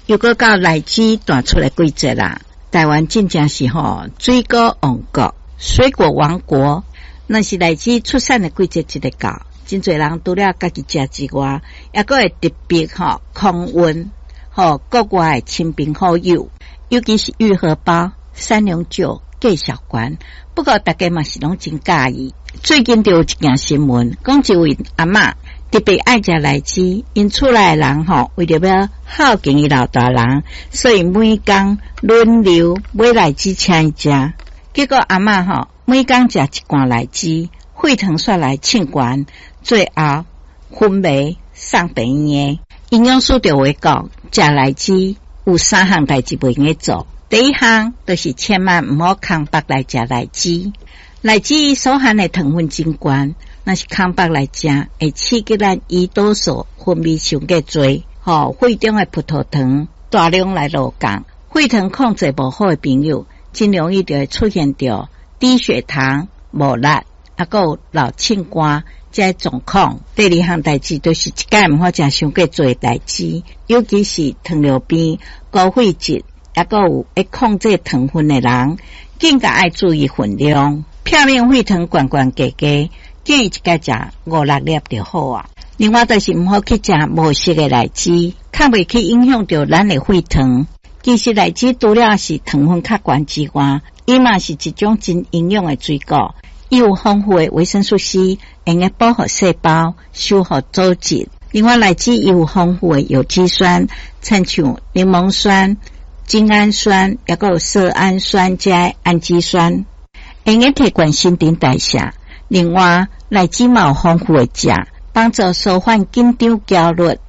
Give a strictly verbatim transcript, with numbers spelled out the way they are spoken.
又搁到荔枝弹出来季节啦。台湾真正是吼水果王国、水果王国。若是荔枝出产的季节一个到，真侪人除了家己食之外，也搁会特别吼狂温，吼国外亲朋好友，尤其是玉荷包、三龙酒、介绍馆。不过大家嘛是拢真介意。最近就有一件新闻，讲一位阿嬷特别爱食荔枝，因厝内的人吼为了要孝敬伊老大人，所以每工轮流买荔枝请伊食。结果阿嬷吼每工食一罐荔枝，血糖煞来称悬，最后昏迷送病院的。营养师就会讲，食荔枝有三项代志袂用做。第一项就是千万唔好空腹来食荔枝。荔枝所含的糖分真悬，若是空腹来食，会刺激咱胰岛素分泌上过多，吼血中的葡萄糖大量来落降。血糖控制不好的朋友，真容易就会出现着低血糖、无力，还有老凊寒这状况。第二项代志就是一概唔好食伤过多荔枝，尤其是糖尿病、高血脂，还有会控制糖分的人，更加爱注意分量。片面血糖悬悬低低，建议一家食五六粒就好啊。另外就是唔好去食无熟的荔枝，较袂去影响到咱的血糖。其实荔枝除了是糖分较悬之外，伊嘛是一种真营养的水果，伊有丰富的维生素 C， 用来保护细胞、修复组织。另外，荔枝有丰富的有机酸，亲像柠檬酸、精氨酸，也有色氨酸加氨基酸，用来提悬新陈代谢。另外，荔枝嘛有丰富的钾，帮助舒缓紧张焦虑，